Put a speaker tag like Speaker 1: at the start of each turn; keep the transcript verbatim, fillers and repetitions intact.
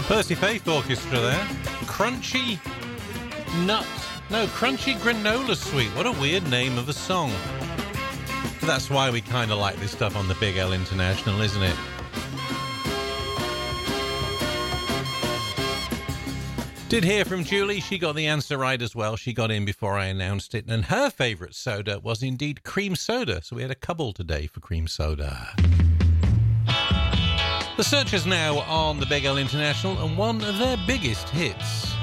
Speaker 1: Percy Faith Orchestra there. Crunchy Nut. No, Crunchy Granola Sweet. What a weird name of a song. But that's why we kind of like this stuff on the Big L International, isn't it? Did hear from Julie. She got the answer right as well. She got in before I announced it. And her favourite soda was indeed cream soda. So we had a couple today for cream soda. The Searchers now on the Big L International, and one of their biggest hits.